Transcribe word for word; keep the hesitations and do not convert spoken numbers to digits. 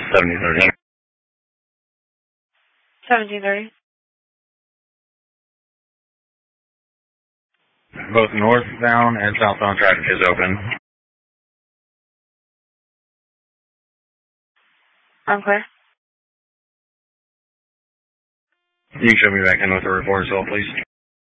seventeen thirty. seventeen thirty. Both northbound and southbound traffic is open. I'm clear. You can show me back in with the report as well, please.